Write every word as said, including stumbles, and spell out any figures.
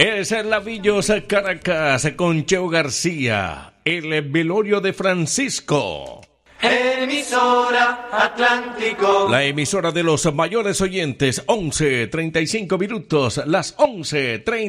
Es el Lavillos Caracas con Cheo García, el velorio de Francisco. Emisora Atlántico. La emisora de los mayores oyentes, once treinta y cinco minutos, las once treinta.